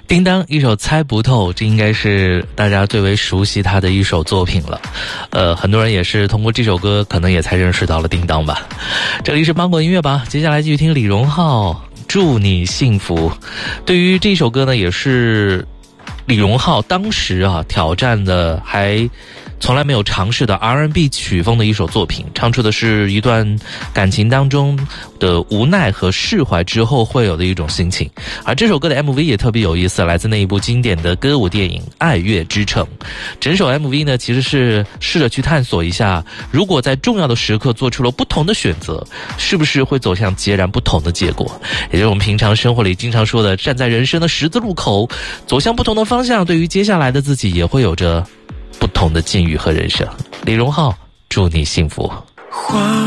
叮当一首猜不透，这应该是大家最为熟悉他的一首作品了。很多人也是通过这首歌可能也才认识到了叮当吧。这里是芒果音乐吧，接下来继续听李荣浩祝你幸福。对于这首歌呢，也是李荣浩当时挑战的还从来没有尝试的 R&B 曲风的一首作品，唱出的是一段感情当中的无奈和释怀之后会有的一种心情。而这首歌的 MV 也特别有意思，来自那一部经典的歌舞电影《爱乐之城》。整首 MV 呢，其实是试着去探索一下，如果在重要的时刻做出了不同的选择，是不是会走向截然不同的结果。也就是我们平常生活里经常说的，站在人生的十字路口，走向不同的方向，对于接下来的自己也会有着不同的境遇和人生。李荣浩祝你幸福。